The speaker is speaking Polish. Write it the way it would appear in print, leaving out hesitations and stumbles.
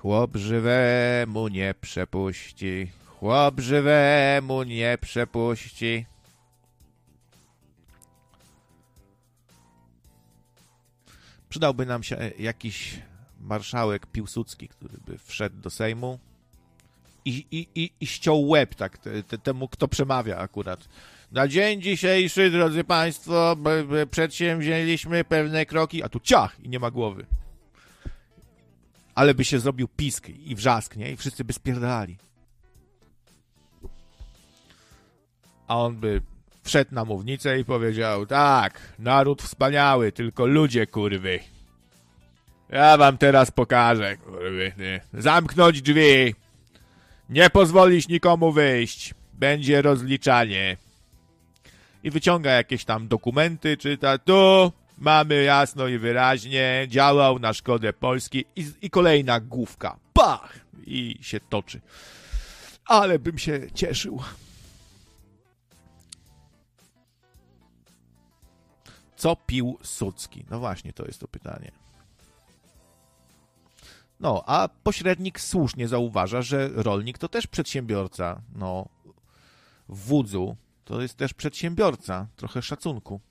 Chłop żywemu nie przepuści. Chłop żywemu nie przepuści. Przydałby nam się jakiś marszałek Piłsudski, który by wszedł do Sejmu i ściął łeb tak temu, kto przemawia akurat. Na dzień dzisiejszy, drodzy Państwo, przedsięwzięliśmy pewne kroki, a tu ciach i nie ma głowy. Ale by się zrobił pisk i wrzask, nie? I wszyscy by spierdalali. A on by wszedł na mównicę i powiedział: tak, naród wspaniały, tylko ludzie, kurwy. Ja wam teraz pokażę, kurwy. Zamknąć drzwi. Nie pozwolić nikomu wyjść. Będzie rozliczanie. I wyciąga jakieś tam dokumenty, czyta: tu mamy jasno i wyraźnie, działał na szkodę Polski i kolejna główka. Pach! I się toczy. Ale bym się cieszył. Co pił Sucki? No właśnie, to jest to pytanie. No, a pośrednik słusznie zauważa, że rolnik to też przedsiębiorca. No, w wódzu to jest też przedsiębiorca. Trochę szacunku.